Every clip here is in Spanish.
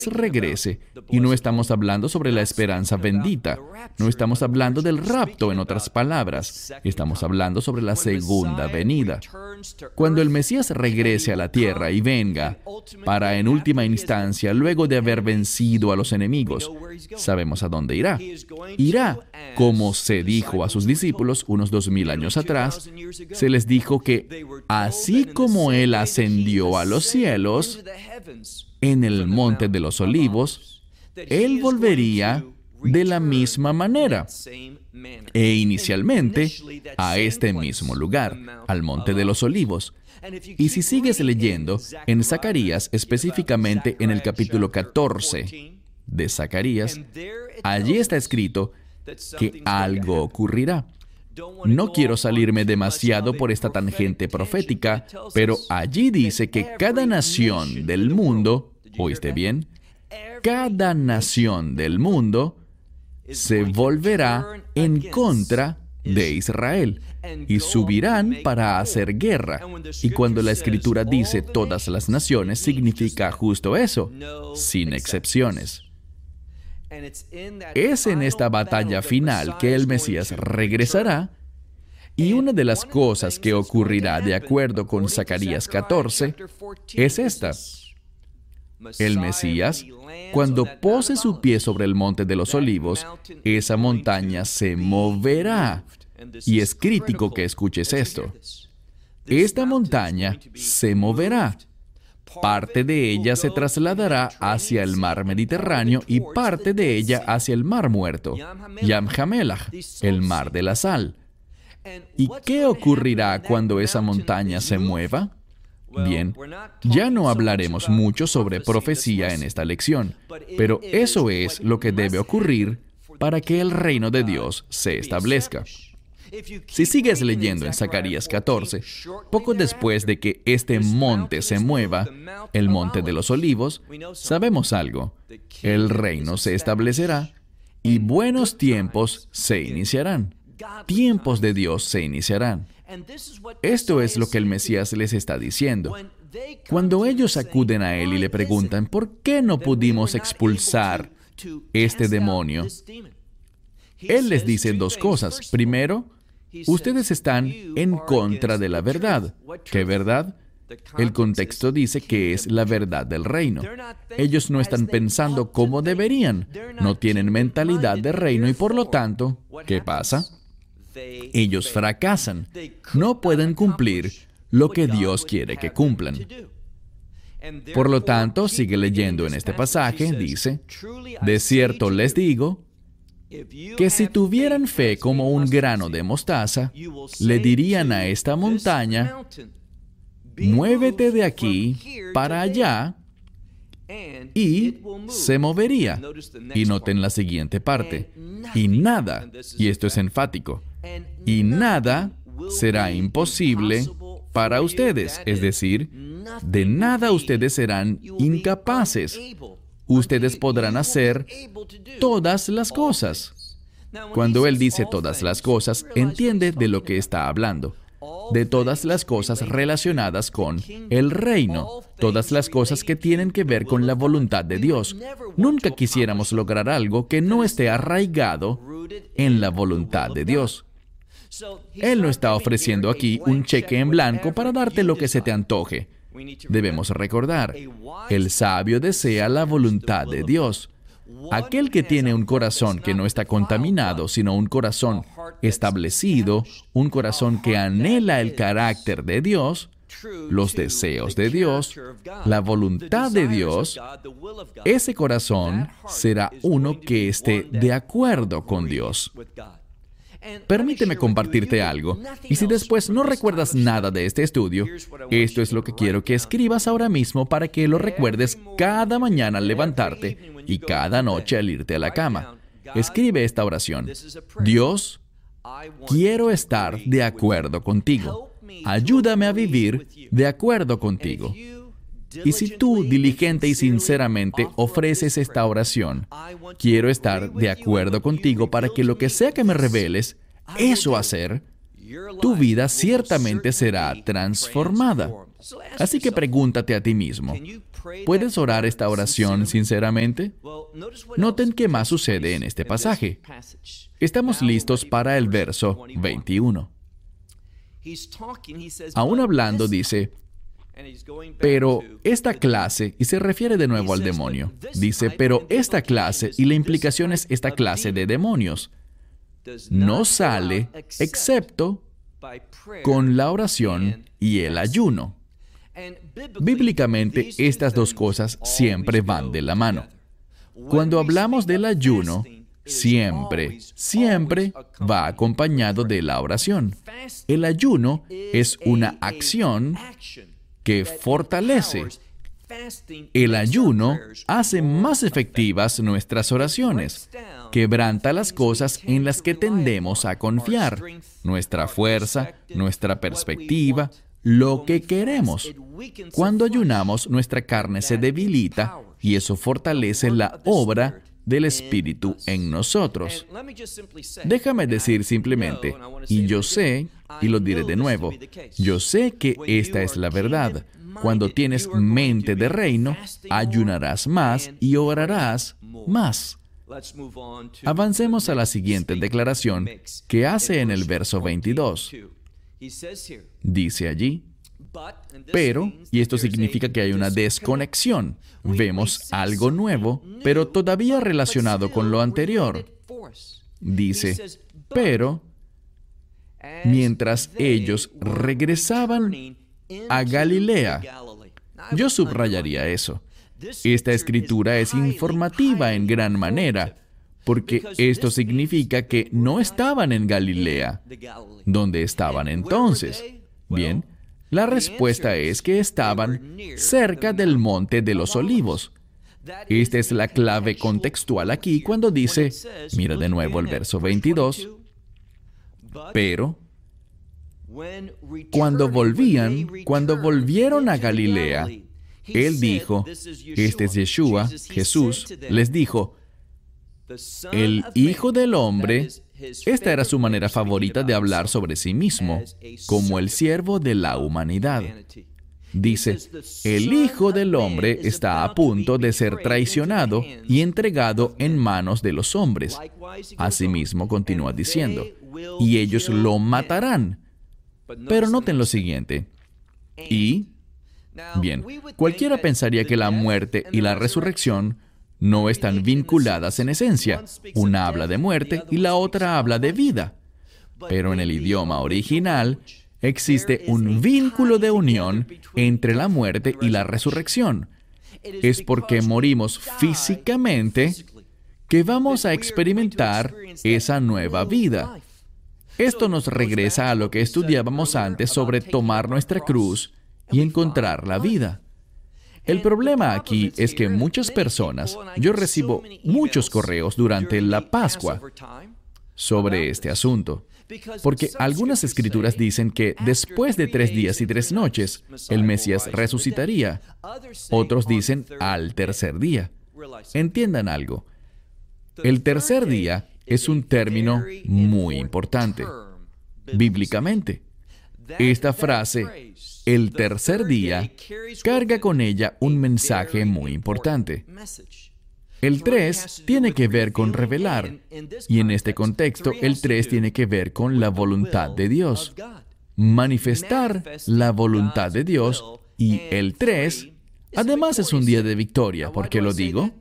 regrese. Y no estamos hablando sobre la esperanza bendita. No estamos hablando del rapto, en otras palabras. Estamos hablando sobre la segunda venida. Cuando el Mesías regrese a la tierra y venga para, en última instancia, luego de haber vencido a los enemigos, sabemos a dónde irá. Irá, como se dijo a sus discípulos unos 2000 años atrás, se les dijo que así como Él ascendió a los cielos, en el Monte de los Olivos, Él volvería de la misma manera. E inicialmente, a este mismo lugar, al Monte de los Olivos. Y si sigues leyendo, en Zacarías, específicamente en el capítulo 14 de Zacarías, allí está escrito que algo ocurrirá. No quiero salirme demasiado por esta tangente profética, pero allí dice que cada nación del mundo, ¿oíste bien? Cada nación del mundo se volverá en contra de Israel y subirán para hacer guerra. Y cuando la Escritura dice todas las naciones, significa justo eso, sin excepciones. Es en esta batalla final que el Mesías regresará, y una de las cosas que ocurrirá de acuerdo con Zacarías 14 es esta. El Mesías, cuando pose su pie sobre el Monte de los Olivos, esa montaña se moverá. Y es crítico que escuches esto. Esta montaña se moverá. Parte de ella se trasladará hacia el mar Mediterráneo y parte de ella hacia el mar Muerto, Yam HaMelach, el mar de la sal. ¿Y qué ocurrirá cuando esa montaña se mueva? Bien, ya no hablaremos mucho sobre profecía en esta lección, pero eso es lo que debe ocurrir para que el reino de Dios se establezca. Si sigues leyendo en Zacarías 14, poco después de que este monte se mueva, el Monte de los Olivos, sabemos algo. El reino se establecerá y buenos tiempos se iniciarán. Tiempos de Dios se iniciarán. Esto es lo que el Mesías les está diciendo. Cuando ellos acuden a Él y le preguntan, ¿por qué no pudimos expulsar este demonio? Él les dice dos cosas. Primero, ustedes están en contra de la verdad. ¿Qué verdad? El contexto dice que es la verdad del reino. Ellos no están pensando como deberían. No tienen mentalidad de reino y por lo tanto, ¿qué pasa? Ellos fracasan. No pueden cumplir lo que Dios quiere que cumplan. Por lo tanto, sigue leyendo en este pasaje, dice, de cierto les digo, que si tuvieran fe como un grano de mostaza, le dirían a esta montaña, muévete de aquí para allá, y se movería. Y noten la siguiente parte. Y nada, y esto es enfático, y nada será imposible para ustedes. Es decir, de nada ustedes serán incapaces. Ustedes podrán hacer todas las cosas. Cuando Él dice todas las cosas, entiende de lo que está hablando. De todas las cosas relacionadas con el reino, todas las cosas que tienen que ver con la voluntad de Dios. Nunca quisiéramos lograr algo que no esté arraigado en la voluntad de Dios. Él no está ofreciendo aquí un cheque en blanco para darte lo que se te antoje. Debemos recordar, el sabio desea la voluntad de Dios. Aquel que tiene un corazón que no está contaminado, sino un corazón establecido, un corazón que anhela el carácter de Dios, los deseos de Dios, la voluntad de Dios, ese corazón será uno que esté de acuerdo con Dios. Permíteme compartirte algo, y si después no recuerdas nada de este estudio, esto es lo que quiero que escribas ahora mismo para que lo recuerdes cada mañana al levantarte y cada noche al irte a la cama. Escribe esta oración. Dios, quiero estar de acuerdo contigo. Ayúdame a vivir de acuerdo contigo. Y si tú, diligente y sinceramente, ofreces esta oración, quiero estar de acuerdo contigo para que lo que sea que me reveles, eso hacer, tu vida ciertamente será transformada. Así que pregúntate a ti mismo, ¿puedes orar esta oración sinceramente? Noten qué más sucede en este pasaje. Estamos listos para el verso 21. Aún hablando, dice, pero esta clase, y se refiere de nuevo al demonio, dice, pero esta clase, y la implicación es esta clase de demonios, no sale excepto con la oración y el ayuno. Bíblicamente, estas dos cosas siempre van de la mano. Cuando hablamos del ayuno, siempre va acompañado de la oración. El ayuno es una acción que fortalece. El ayuno hace más efectivas nuestras oraciones, quebranta las cosas en las que tendemos a confiar, nuestra fuerza, nuestra perspectiva, lo que queremos. Cuando ayunamos, nuestra carne se debilita y eso fortalece la obra del Espíritu en nosotros. Déjame decir simplemente, y yo sé, y lo diré de nuevo, yo sé que esta es la verdad. Cuando tienes mente de reino, ayunarás más y orarás más. Avancemos a la siguiente declaración que hace en el verso 22. Dice allí, pero, y esto significa que hay una desconexión. Vemos algo nuevo, pero todavía relacionado con lo anterior. Dice, pero, mientras ellos regresaban a Galilea. Yo subrayaría eso. Esta escritura es informativa en gran manera, porque esto significa que no estaban en Galilea. ¿Dónde estaban entonces? Bien, la respuesta es que estaban cerca del Monte de los Olivos. Esta es la clave contextual aquí cuando dice, mira de nuevo el verso 22, pero cuando volvieron a Galilea, Él dijo, este es Yeshua, Jesús, les dijo, el Hijo del Hombre, esta era su manera favorita de hablar sobre sí mismo, como el siervo de la humanidad. Dice, el Hijo del Hombre está a punto de ser traicionado y entregado en manos de los hombres. Asimismo, continúa diciendo, y ellos lo matarán. Pero noten lo siguiente. Bien, cualquiera pensaría que la muerte y la resurrección no están vinculadas en esencia. Una habla de muerte y la otra habla de vida. Pero en el idioma original existe un vínculo de unión entre la muerte y la resurrección. Es porque morimos físicamente que vamos a experimentar esa nueva vida. Esto nos regresa a lo que estudiábamos antes sobre tomar nuestra cruz y encontrar la vida. El problema aquí es que muchas personas, yo recibo muchos correos durante la Pascua sobre este asunto, porque algunas escrituras dicen que después de 3 días y 3 noches, el Mesías resucitaría. Otros dicen al tercer día. Entiendan algo. El tercer día es un término muy importante, bíblicamente. Esta frase, el tercer día, carga con ella un mensaje muy importante. El 3 tiene que ver con revelar, y en este contexto, el 3 tiene que ver con la voluntad de Dios. Manifestar la voluntad de Dios, y el 3, además es un día de victoria. ¿Por qué lo digo?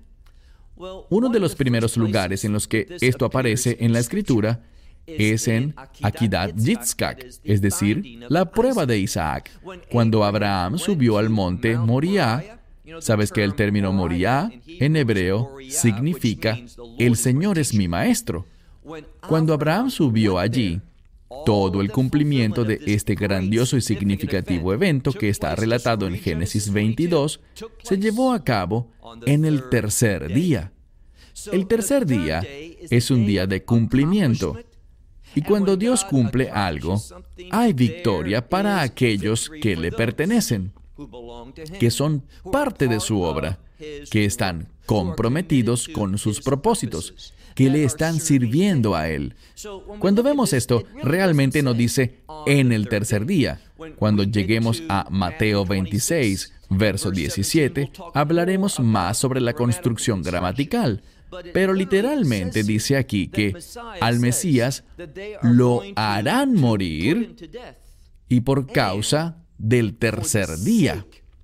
Uno de los primeros lugares en los que esto aparece en la Escritura es en Akedat Yitzhak, es decir, la prueba de Isaac. Cuando Abraham subió al monte Moriah, ¿sabes que el término Moriah en hebreo significa el Señor es mi maestro? Cuando Abraham subió allí, todo el cumplimiento de este grandioso y significativo evento que está relatado en Génesis 22 se llevó a cabo en el tercer día. El tercer día es un día de cumplimiento. Y cuando Dios cumple algo, hay victoria para aquellos que le pertenecen, que son parte de su obra, que están comprometidos con sus propósitos. que le están sirviendo a Él. Cuando vemos esto, realmente no dice en el tercer día. Cuando lleguemos a Mateo 26, verso 17, hablaremos más sobre la construcción gramatical. Pero literalmente dice aquí que al Mesías lo harán morir y por causa del tercer día.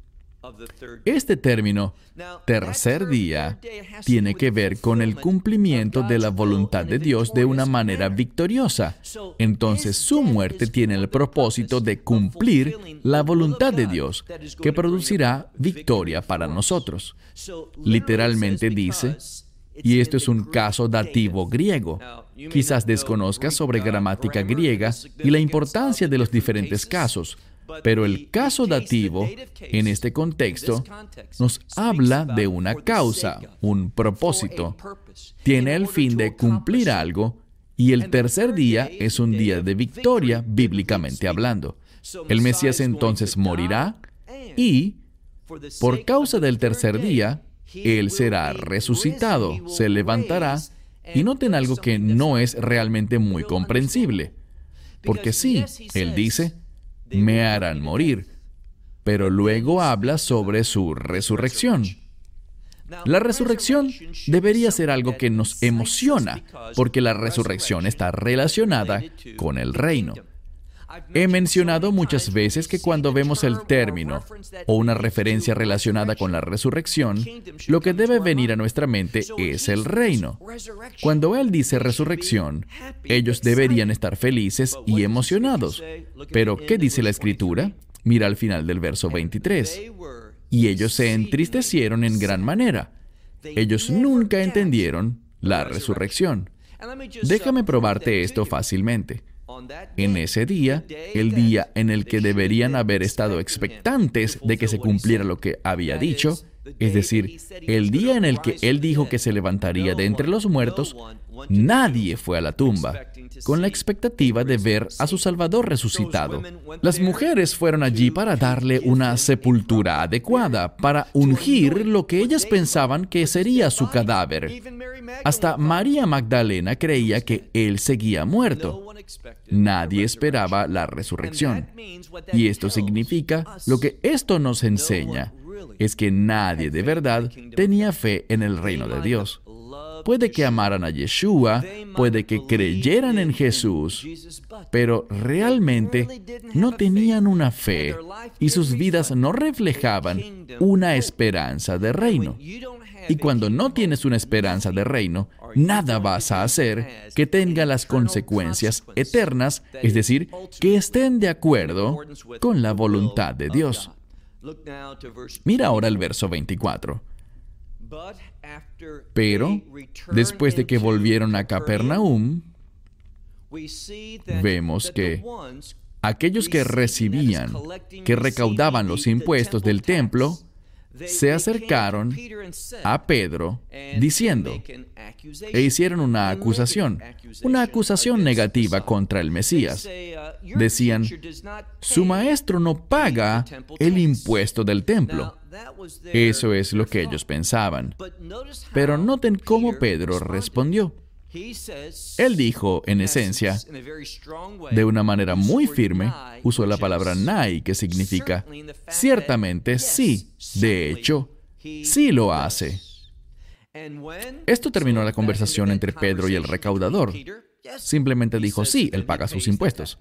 Este término, tercer día, tiene que ver con el cumplimiento de la voluntad de Dios de una manera victoriosa. Entonces, su muerte tiene el propósito de cumplir la voluntad de Dios, que producirá victoria para nosotros. Literalmente dice, y esto es un caso dativo griego. Quizás desconozcas sobre gramática griega y la importancia de los diferentes casos. Pero el caso dativo, en este contexto, nos habla de una causa, un propósito. Tiene el fin de cumplir algo, y el tercer día es un día de victoria, bíblicamente hablando. El Mesías entonces morirá, y, por causa del tercer día, Él será resucitado, se levantará, y noten algo que no es realmente muy comprensible. Porque sí, Él dice, me harán morir, pero luego habla sobre su resurrección. La resurrección debería ser algo que nos emociona, porque la resurrección está relacionada con el reino. He mencionado muchas veces que cuando vemos el término o una referencia relacionada con la resurrección, lo que debe venir a nuestra mente es el reino. Cuando Él dice resurrección, ellos deberían estar felices y emocionados. Pero, ¿qué dice la Escritura? Mira al final del verso 23. Y ellos se entristecieron en gran manera. Ellos nunca entendieron la resurrección. Déjame probarte esto fácilmente. En ese día, el día en el que deberían haber estado expectantes de que se cumpliera lo que había dicho, es decir, el día en el que Él dijo que se levantaría de entre los muertos, nadie fue a la tumba, con la expectativa de ver a su Salvador resucitado. Las mujeres fueron allí para darle una sepultura adecuada, para ungir lo que ellas pensaban que sería su cadáver. Hasta María Magdalena creía que Él seguía muerto. Nadie esperaba la resurrección. Y esto significa, lo que esto nos enseña, es que nadie de verdad tenía fe en el reino de Dios. Puede que amaran a Yeshua, puede que creyeran en Jesús, pero realmente no tenían una fe y sus vidas no reflejaban una esperanza de reino. Y cuando no tienes una esperanza de reino, nada vas a hacer que tenga las consecuencias eternas, es decir, que estén de acuerdo con la voluntad de Dios. Mira ahora el verso 24. Pero, después de que volvieron a Capernaum, vemos que aquellos que recibían, que recaudaban los impuestos del templo, se acercaron a Pedro diciendo, e hicieron una acusación negativa contra el Mesías. Decían, su maestro no paga el impuesto del templo. Eso es lo que ellos pensaban. Pero noten cómo Pedro respondió. Él dijo, en esencia, de una manera muy firme, usó la palabra nai, que significa, ciertamente sí, de hecho, sí lo hace. Esto terminó la conversación entre Pedro y el recaudador. Simplemente dijo, sí, él paga sus impuestos.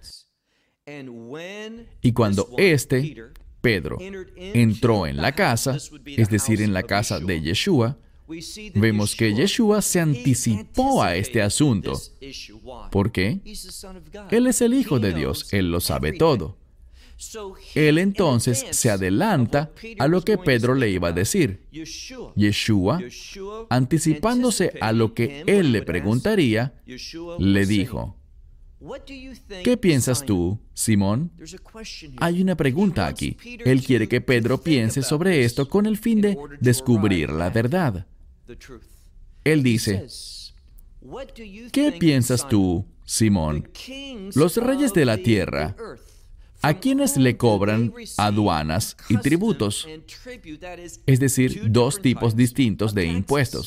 Y cuando Pedro, entró en la casa, es decir, en la casa de Yeshua, vemos que Yeshua se anticipó a este asunto. ¿Por qué? Él es el Hijo de Dios, Él lo sabe todo. Él entonces se adelanta a lo que Pedro le iba a decir. Yeshua, anticipándose a lo que él le preguntaría, le dijo, ¿qué piensas tú, Simón? Hay una pregunta aquí. Él quiere que Pedro piense sobre esto con el fin de descubrir la verdad. Él dice, ¿qué piensas tú, Simón? Los reyes de la tierra, ¿a quienes le cobran aduanas y tributos? Es decir, dos tipos distintos de impuestos.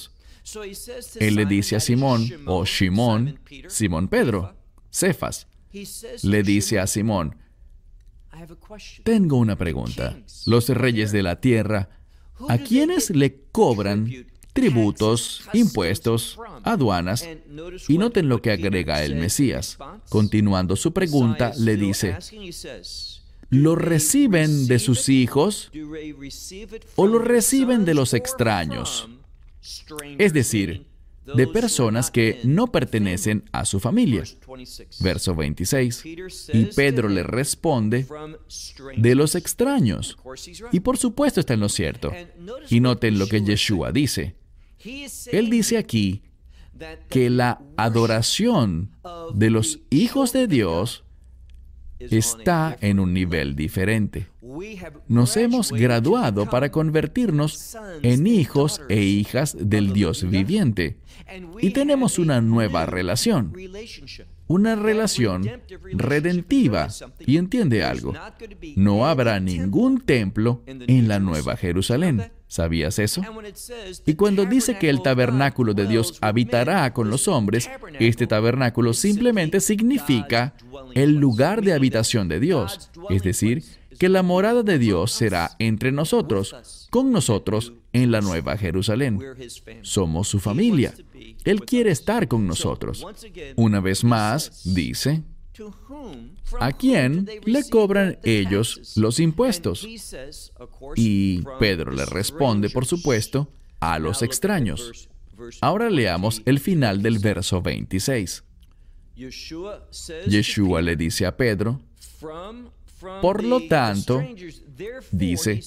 Él le dice a Simón, o Shimón, Simón Pedro, Cefas, le dice a Simón, tengo una pregunta. Los reyes de la tierra, ¿a quiénes le cobran tributos, impuestos, aduanas? Y noten lo que agrega el Mesías. Continuando su pregunta, le dice, ¿lo reciben de sus hijos o lo reciben de los extraños? Es decir, de personas que no pertenecen a su familia. Verso 26. Y Pedro le responde, de los extraños. Y por supuesto está en lo cierto. Y noten lo que Yeshua dice. Él dice aquí que la adoración de los hijos de Dios está en un nivel diferente. Nos hemos graduado para convertirnos en hijos e hijas del Dios viviente. Y tenemos una nueva relación. Una relación redentiva. Y entiende algo. No habrá ningún templo en la Nueva Jerusalén. ¿Sabías eso? Y cuando dice que el tabernáculo de Dios habitará con los hombres, este tabernáculo simplemente significa el lugar de habitación de Dios. Es decir, que la morada de Dios será entre nosotros, con nosotros en la Nueva Jerusalén. Somos su familia. Él quiere estar con nosotros. Una vez más, dice, ¿a quién le cobran ellos los impuestos? Y Pedro le responde, por supuesto, a los extraños. Ahora leamos el final del verso 26. Yeshua le dice a Pedro, por lo tanto, dice,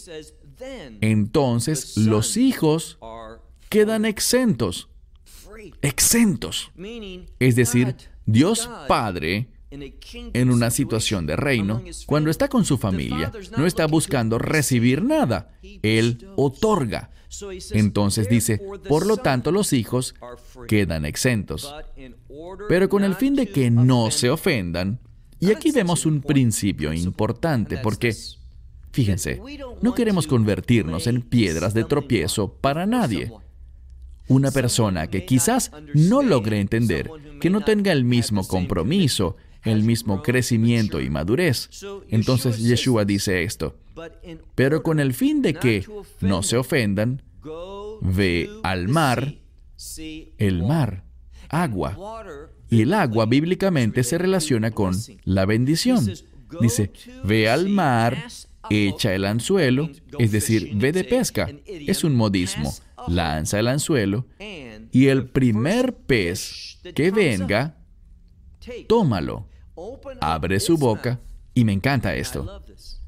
entonces los hijos quedan exentos. Exentos. Es decir, Dios Padre, en una situación de reino, cuando está con su familia, no está buscando recibir nada. Él otorga. Entonces dice, por lo tanto los hijos quedan exentos. Pero con el fin de que no se ofendan, y aquí vemos un principio importante, porque, fíjense, no queremos convertirnos en piedras de tropiezo para nadie. Una persona que quizás no logre entender, que no tenga el mismo compromiso, el mismo crecimiento y madurez. Entonces Yeshua dice esto, pero con el fin de que no se ofendan, ve al mar, el mar, agua. Y el agua bíblicamente se relaciona con la bendición. Dice, ve al mar, echa el anzuelo, es decir, ve de pesca. Es un modismo. Lanza el anzuelo y el primer pez que venga, tómalo. Abre su boca. Y me encanta esto.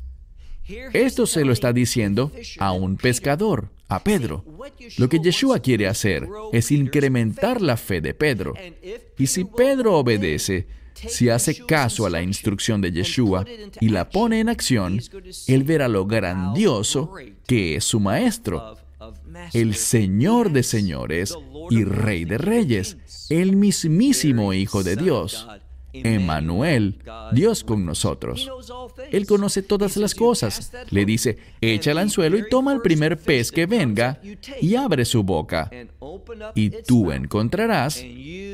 Esto se lo está diciendo a un pescador, a Pedro. Lo que Yeshua quiere hacer es incrementar la fe de Pedro. Y si Pedro obedece, si hace caso a la instrucción de Yeshua y la pone en acción, él verá lo grandioso que es su maestro, el Señor de señores y Rey de reyes, el mismísimo Hijo de Dios. Emmanuel, Dios con nosotros. Él conoce todas las cosas. Le dice, echa el anzuelo y toma el primer pez que venga y abre su boca. Y tú encontrarás,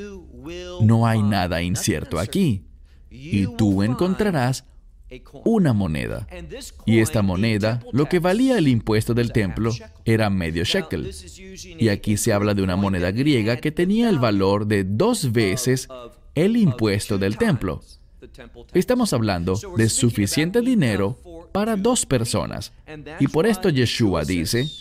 no hay nada incierto aquí, y tú encontrarás una moneda. Y esta moneda, lo que valía el impuesto del templo, era medio shekel. Y aquí se habla de una moneda griega que tenía el valor de 2 veces el impuesto del templo. Estamos hablando de suficiente dinero para 2 personas. Y por esto Yeshua dice,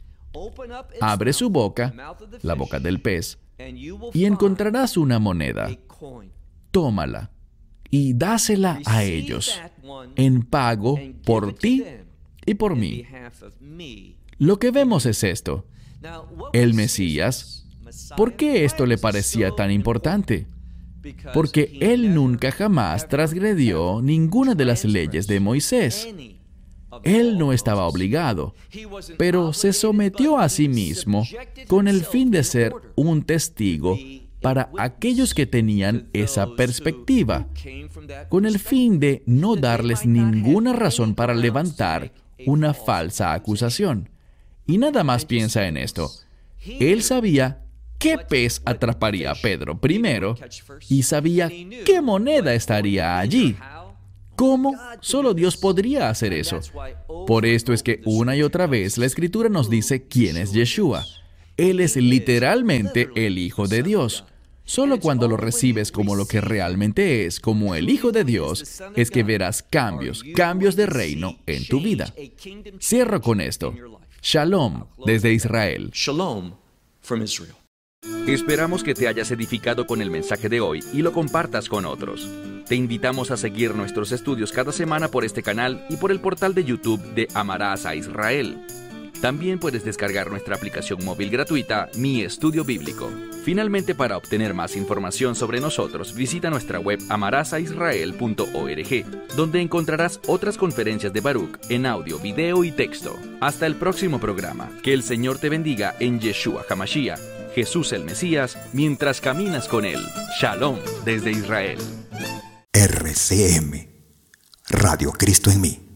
abre su boca, la boca del pez, y encontrarás una moneda. Tómala y dásela a ellos en pago por ti y por mí. Lo que vemos es esto. El Mesías, ¿por qué esto le parecía tan importante? Porque él nunca jamás transgredió ninguna de las leyes de Moisés. Él no estaba obligado, pero se sometió a sí mismo con el fin de ser un testigo para aquellos que tenían esa perspectiva, con el fin de no darles ninguna razón para levantar una falsa acusación. Y nada más piensa en esto. Él sabía qué pez atraparía a Pedro primero y sabía qué moneda estaría allí. ¿Cómo? Solo Dios podría hacer eso. Por esto es que una y otra vez la Escritura nos dice quién es Yeshua. Él es literalmente el Hijo de Dios. Solo cuando lo recibes como lo que realmente es, como el Hijo de Dios, es que verás cambios de reino en tu vida. Cierro con esto. Shalom desde Israel. Shalom from Israel. Esperamos que te hayas edificado con el mensaje de hoy y lo compartas con otros. Te invitamos a seguir nuestros estudios cada semana por este canal y por el portal de YouTube de Amarás a Israel. También puedes descargar nuestra aplicación móvil gratuita, Mi Estudio Bíblico. Finalmente, para obtener más información sobre nosotros, visita nuestra web amarasaisrael.org, donde encontrarás otras conferencias de Baruch en audio, video y texto. Hasta el próximo programa. Que el Señor te bendiga en Yeshua HaMashiach, Jesús el Mesías, mientras caminas con Él. Shalom desde Israel. RCM, Radio Cristo en mí.